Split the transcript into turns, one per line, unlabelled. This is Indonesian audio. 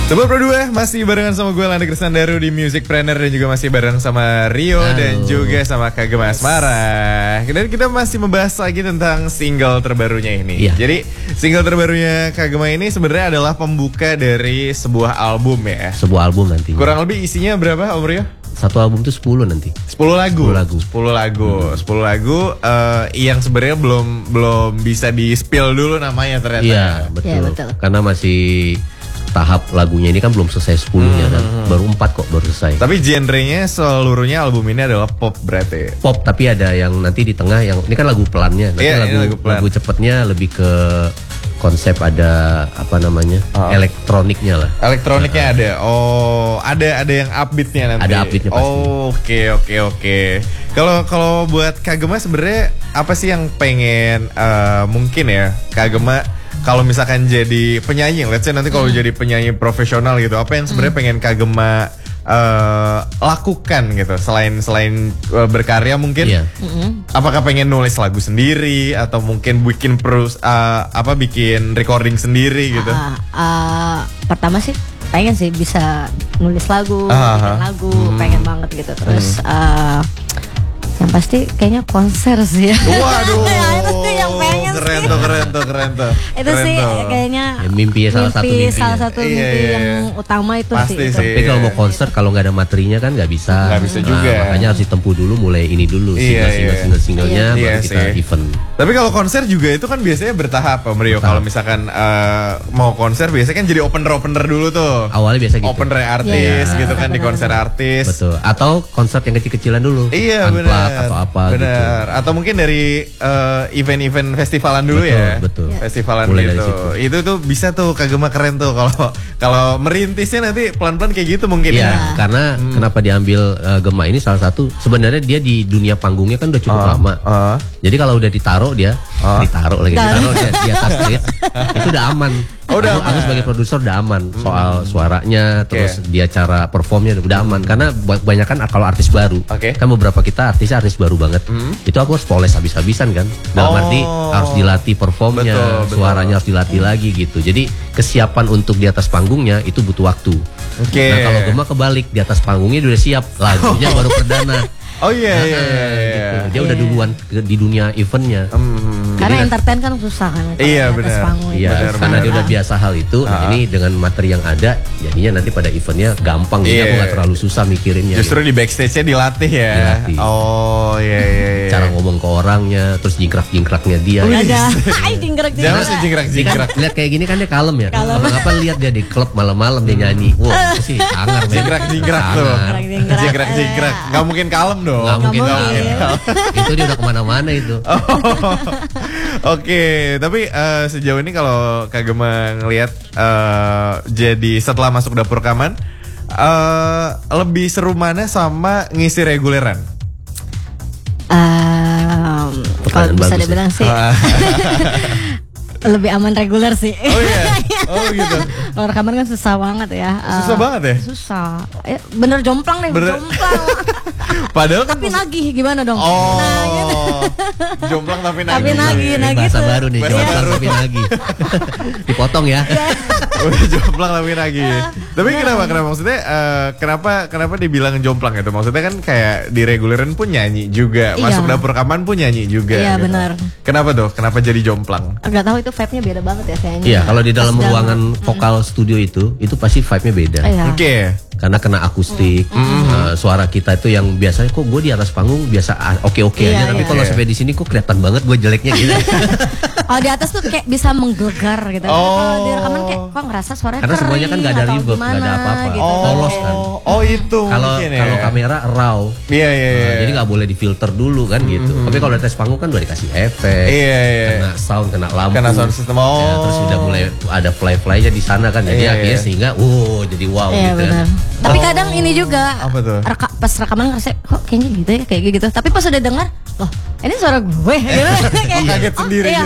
Sobat Pro 2 masih barengan sama gue Landa Kristandaru di Music Planner dan juga masih bareng sama Rio dan juga sama Kagema Asmara. Dan kita masih membahas lagi tentang single terbarunya ini.
Iya.
Jadi single terbarunya Kagema ini sebenarnya adalah pembuka dari sebuah album ya.
Sebuah album nanti.
Kurang lebih isinya berapa Om Rio?
Satu album tuh 10 nanti.
10 lagu.
10 lagu.
10 lagu yang sebenarnya belum bisa di-spill dulu namanya ternyata.
Iya, betul.
Iya, betul.
Karena masih tahap lagunya ini kan belum selesai 10-nya kan. Baru 4 kok baru selesai.
Tapi genrenya seluruhnya album ini adalah pop berarti.
Pop tapi ada yang nanti di tengah yang ini kan lagu pelannya. Nanti
Iya, ini lagu pelan.
lagu cepetnya lebih ke konsep ada apa namanya? Elektroniknya lah.
Elektroniknya ada. Oh, ada yang upbeatnya nanti.
Ada upbeatnya pasti.
Oh, oke. Kalau buat Kagema sebenarnya apa sih yang pengen mungkin ya Kagema kalau misalkan jadi penyanyi, let's say nanti kalau jadi penyanyi profesional gitu, apa yang sebenarnya pengen Kagema lakukan gitu selain berkarya mungkin?
Iya.
Apakah pengen nulis lagu sendiri atau mungkin bikin bikin recording sendiri gitu?
Pertama sih pengen sih bisa nulis lagu, bikin lagu, pengen banget gitu. Terus yang pasti kayaknya konser sih ya.
Waduh.
Itu sih yang pengen
keren
sih.
Keren tuh.
Itu
Keren
sih
tuh.
kayaknya
Ya, mimpi salah satu mimpinya.
Iya.
yang utama itu
Pasti
sih.
sih.
Tapi kalau mau konser kalau nggak ada materinya kan nggak bisa.
Nggak bisa juga.
Makanya harus ditempuh dulu mulai ini dulu
Iya.
single-singlenya
Iya
baru kita
sih.
event.
Tapi kalau konser juga itu kan biasanya bertahap Om Rio. Kalau misalkan mau konser biasanya kan jadi opener dulu tuh.
Awalnya biasa gitu.
Opener artis
Iya.
gitu kan di konser artis.
Betul. Atau konser yang kecil-kecilan dulu.
Iya
Unplugged
benar.
atau apa
Benar.
gitu.
Atau mungkin dari event-event festivalan dulu
Betul,
ya.
betul.
Festivalan
Mulai dari
gitu. Itu tuh bisa tuh Kagema keren tuh kalau merintisnya nanti pelan-pelan kayak gitu mungkin
Iya,
ya.
karena kenapa diambil Gema ini salah satu sebenarnya dia di dunia panggungnya kan udah cukup lama. Jadi kalau udah ditaruh dia di atas stage itu udah aman.
Oh, udah
Aku
aman.
sebagai produser udah aman soal suaranya, terus dia cara performnya udah aman. Karena banyak kan kalau artis baru,
Oke.
kan beberapa kita artis baru banget, itu aku harus poles habis-habisan kan. Dalam arti harus dilatih performnya,
Betul.
suaranya harus dilatih lagi gitu. Jadi kesiapan untuk di atas panggungnya itu butuh waktu.
Oke.
Nah kalau Gema kebalik di atas panggungnya dia udah siap, lagunya baru perdana.
Oh iya.
Gitu. Dia udah duluan di dunia eventnya.
Karena entertain kan susah kan. kalau
Iya,
di atas
benar.
panggung itu.
Iya,
Benar,
karena
benar.
dia udah biasa hal itu. Nah, ini dengan materi yang ada, jadinya nanti pada eventnya gampang. Jadi
Iya.
aku nggak terlalu susah mikirinnya.
Justru di backstage-nya dilatih ya.
Dilatih.
Oh iya.
Cara ngomong ke orangnya, terus jingkrak-jingkraknya dia.
Ada. Hai jingkrak
Jangan sih
Dia
jingkrak-jingkrak.
kan lihat kayak gini kan dia kalem ya. Kapan lihat dia di klub malam-malam dia nyanyi. Wah, itu sih sangar. men.
Jingkrak tuh.
Sangar.
Jingkrak. Gak mungkin kalem dong.
Nggak mungkin
mungkin.
dong. Itu dia udah kemana-mana itu.
Oke, tapi sejauh ini kalau Kagema ngelihat jadi setelah masuk dapur rekaman lebih seru mana sama ngisi reguleran?
Kalau
Pertanyaan
bisa
bagus
dibilang sih lebih aman reguler sih.
Oh iya, oh gitu.
Kalau rekaman kan susah banget ya.
Susah banget ya?
Susah. Bener jomplang nih,
Bener.
jomplang.
Padahal kan
Tapi nagih gimana dong?
Oh,
Nah, gitu.
jomplang tapi
Tapi nagih,
Ini
nagih
bahasa
tuh.
baru nih,
Bahasa
jomplang
baru.
tapi nagih. Dipotong ya.
Udah jomplang tapi lagi. Tapi kenapa maksudnya kenapa dibilang jomplang itu? Maksudnya kan kayak di reguleran pun nyanyi juga,
Iya.
masuk dapur rekaman pun nyanyi juga.
Iya,
gitu.
benar.
Kenapa tuh? Kenapa jadi jomplang?
Gak tahu itu vibe-nya beda banget ya kayaknya.
Iya, kalau di dalam
Pas
ruangan vokal studio itu pasti vibe-nya beda.
Iya.
Oke.
Karena kena akustik, suara kita itu yang biasanya kok gue di atas panggung biasa oke-oke
Iya,
aja, tapi
iya.
kalau sampai di sini kok kelihatan banget gue jeleknya gitu.
Kalau di atas tuh kayak bisa menggelegar gitu. Kalau di rekaman kayak kok ngerasa suaranya
Karena semuanya kan nggak ada
kering atau
reverb, nggak ada
gimana
apa-apa.
gitu.
Polos kan.
Oh itu
Kalau
mungkin ya.
kalau kamera raw,
Iya.
jadi nggak boleh difilter dulu kan gitu. Tapi kalau di atas panggung kan udah dikasih efek,
Iya.
kena sound, kena lampu,
Kena sound system.
Ya, terus udah mulai ada fly-flynya di sana kan, jadi
Iya,
akhirnya
iya.
sehingga jadi wow
Iya
gitu.
benar. Tapi kadang ini juga
Apa tuh?
pas rekaman ngerasa kok kayaknya gitu ya kayak gitu. Tapi pas udah dengar, loh ini suara gue gitu. Kayak,
kaget sendiri
iya,